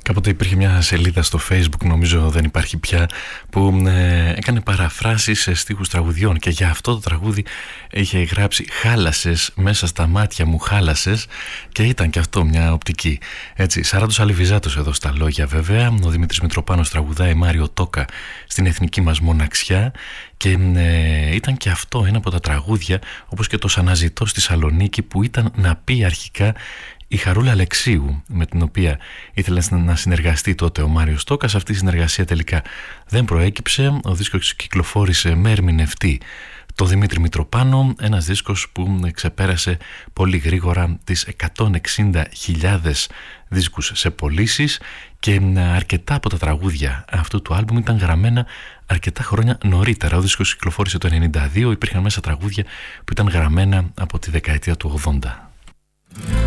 Κάποτε υπήρχε μια σελίδα στο Facebook, νομίζω δεν υπάρχει πια, που έκανε παραφράσεις σε στίχους τραγουδιών, και για αυτό το τραγούδι είχε γράψει «Χάλασες, μέσα στα μάτια μου χάλασες», και ήταν και αυτό μια οπτική. Έτσι, Σαράντος Αλιβιζάτος εδώ στα λόγια βέβαια, ο Δημήτρης Μητροπάνος τραγουδάει Μάριο Τόκα στην εθνική μας μοναξιά, και ήταν και αυτό ένα από τα τραγούδια, όπως και το «Σ' αναζητώ στη Σαλονίκη», που ήταν να πει αρχικά η Χαρούλα Αλεξίου, με την οποία ήθελε να συνεργαστεί τότε ο Μάριος Τόκας. Αυτή η συνεργασία τελικά δεν προέκυψε. Ο δίσκος κυκλοφόρησε με ερμηνευτή το Δημήτρη Μητροπάνο, ένας δίσκος που ξεπέρασε πολύ γρήγορα τις 160.000 δίσκους σε πωλήσεις, και αρκετά από τα τραγούδια αυτού του άλμπουμ ήταν γραμμένα αρκετά χρόνια νωρίτερα. Ο δίσκος κυκλοφόρησε το 1992, υπήρχαν μέσα τραγούδια που ήταν γραμμένα από τη δεκαετία του 80.